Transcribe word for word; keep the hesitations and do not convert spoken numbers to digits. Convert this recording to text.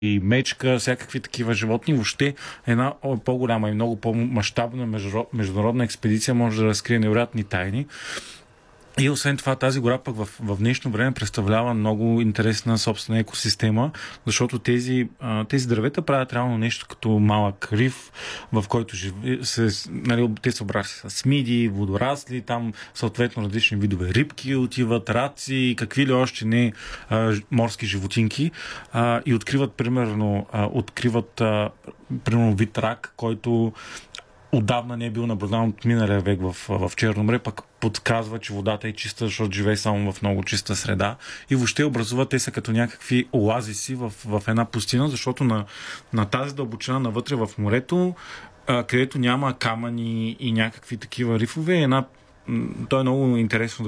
и мечка, всякакви такива животни. Въобще една по-голяма и много по-мащабна международна експедиция може да разкрие невероятни тайни. И освен това, тази гора пък в, в днешно време представлява много интересна собствена екосистема, защото тези, тези дървета правят реално нещо като малък риф, в който живи, се, нали, те са обрасли с миди, водорасли, там съответно различни видове рибки отиват, раци, какви ли още не а, морски животинки, а, и откриват примерно, а, откриват а, примерно вид рак, който отдавна не е бил наблюдаван от миналия век в, в Черно море, пък подсказва, че водата е чиста, защото живее само в много чиста среда. И въобще образуват, те са като някакви оазиси в, в една пустина, защото на, на тази дълбочина навътре в морето, а, където няма камъни и някакви такива рифове, една, то е много интересно